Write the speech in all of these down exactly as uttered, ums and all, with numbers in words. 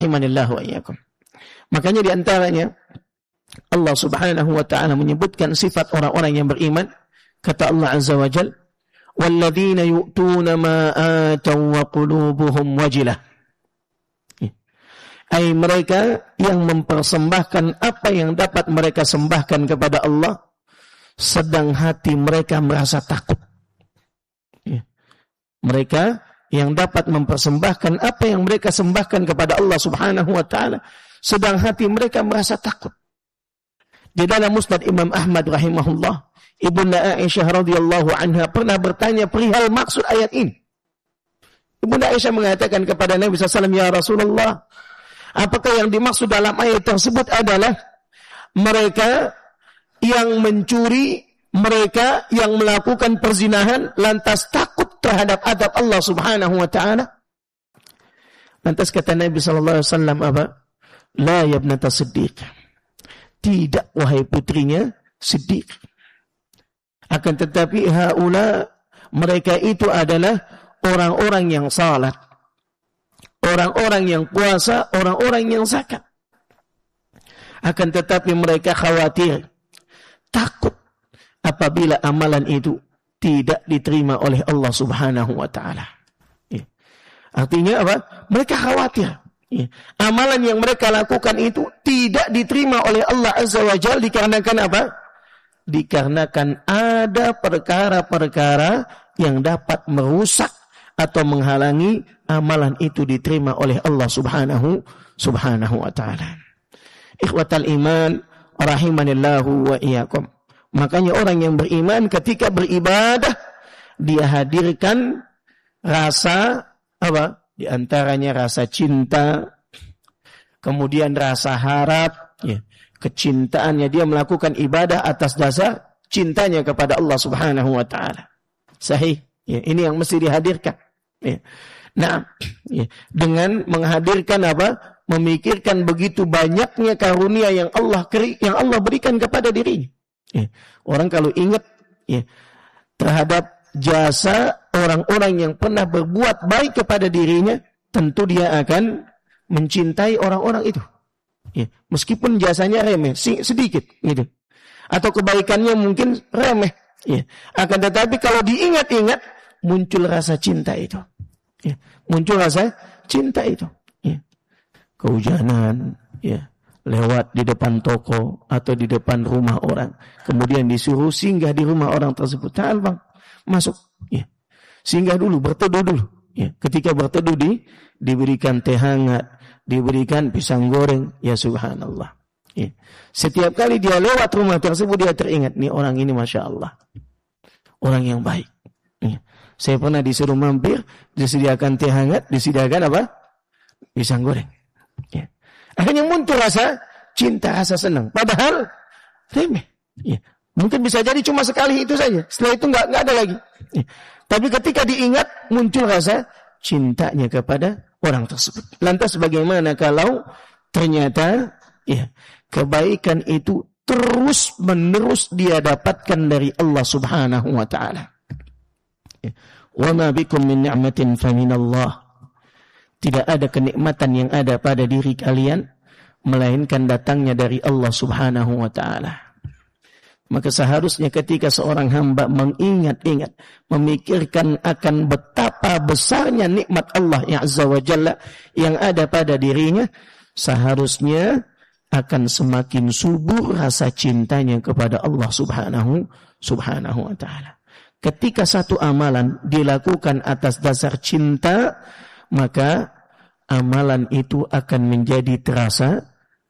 Rahimanillah wa iyyakum. Makanya di antaranya Allah Subhanahu wa taala menyebutkan sifat orang-orang yang beriman. Kata Allah Azza wa Jalla, "Walladzina yu'tuna ma ataw wa qulubuhum wajilah." Ai mereka yang mempersembahkan apa yang dapat mereka sembahkan kepada Allah, sedang hati mereka merasa takut. Ya. Mereka yang dapat mempersembahkan apa yang mereka sembahkan kepada Allah Subhanahu wa taala, sedang hati mereka merasa takut. Di dalam Musnad Imam Ahmad rahimahullah, Ibunda Aisyah radhiyallahu anha pernah bertanya perihal maksud ayat ini. Ibunda Aisyah mengatakan kepada Nabi sallallahu alaihi wasallam, "Ya Rasulullah, apakah yang dimaksud dalam ayat tersebut adalah mereka yang mencuri, mereka yang melakukan perzinahan lantas takut terhadap adab Allah Subhanahu wa taala?" Lantas kata Nabi sallallahu alaihi wasallam apa? "La ya ibnata Siddiq." Tidak wahai putrinya Siddiq. Akan tetapi haula, mereka itu adalah orang-orang yang salat, orang-orang yang puasa, orang-orang yang zakat. Akan tetapi mereka khawatir, takut apabila amalan itu tidak diterima oleh Allah Subhanahu wa taala. Ya. Artinya apa? Mereka khawatir. Ya. Amalan yang mereka lakukan itu tidak diterima oleh Allah Azza wa Jalla dikarenakan apa? Dikarenakan ada perkara-perkara yang dapat merusak atau menghalangi amalan itu diterima oleh Allah Subhanahu Subhanahu wa taala. Ikhwatal iman rahimanillahu wa iyyakum. Makanya orang yang beriman ketika beribadah dia hadirkan rasa apa? Di antaranya rasa cinta, kemudian rasa harap, ya. Kecintaannya dia melakukan ibadah atas dasar cintanya kepada Allah Subhanahu wa taala. Sahih. Ya, ini yang mesti dihadirkan. Ya. Nah, ya, dengan menghadirkan apa? Memikirkan begitu banyaknya karunia yang Allah yang Allah berikan kepada dirinya. Ya. Orang kalau ingat ya, terhadap jasa orang-orang yang pernah berbuat baik kepada dirinya, tentu dia akan mencintai orang-orang itu. Ya, meskipun jasanya remeh, sedikit gitu. Atau kebaikannya mungkin remeh. Ya. Akan tetapi kalau diingat-ingat, muncul rasa cinta itu. Ya. Muncul rasa cinta itu. Ya. Kehujanan, ya, lewat di depan toko atau di depan rumah orang. Kemudian disuruh singgah di rumah orang tersebut. Ta'al bang, masuk. Ya. Singgah dulu, berteduh dulu. Ya. Ketika berteduh di, diberikan teh hangat, diberikan pisang goreng. Ya subhanallah. Ya. Setiap kali dia lewat rumah tersebut, dia teringat, nih orang ini Masya Allah. Orang yang baik. Ya. Saya pernah disuruh mampir, disediakan teh hangat, disediakan apa? Pisang goreng. Ya. Akhirnya muncul rasa cinta, rasa senang. Padahal remeh. Ya. Mungkin bisa jadi cuma sekali itu saja. Setelah itu nggak nggak ada lagi. Ya. Tapi ketika diingat, muncul rasa cintanya kepada orang tersebut. Lantas bagaimana kalau ternyata ya, kebaikan itu terus menerus dia dapatkan dari Allah Subhanahu wa taala. Ya. Wa ma bikum min ni'matin fa minallah. Tidak ada kenikmatan yang ada pada diri kalian melainkan datangnya dari Allah Subhanahu wa taala. Maka seharusnya ketika seorang hamba mengingat-ingat, memikirkan akan betapa besarnya nikmat Allah yang Azza wa Jalla yang ada pada dirinya, seharusnya akan semakin subur rasa cintanya kepada Allah Subhanahu Subhanahu wa taala. Ketika satu amalan dilakukan atas dasar cinta, maka amalan itu akan menjadi terasa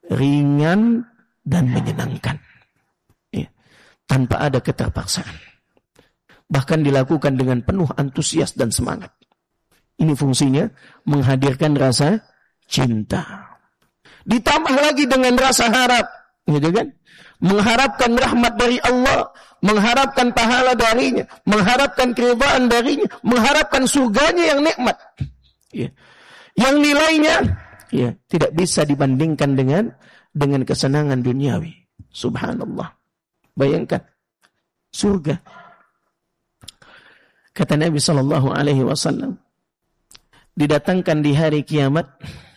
ringan dan menyenangkan. Tanpa ada keterpaksaan. Bahkan dilakukan dengan penuh antusias dan semangat. Ini fungsinya menghadirkan rasa cinta. Ditambah lagi dengan rasa harap. Gitu kan? Mengharapkan rahmat dari Allah. Mengharapkan pahala darinya. Mengharapkan keridhaan darinya. Mengharapkan surganya yang nikmat. Ya. Yang nilainya ya, tidak bisa dibandingkan dengan dengan kesenangan duniawi. Subhanallah. Bayangkan surga. Kata Nabi sallallahu alaihi wasallam, didatangkan di hari kiamat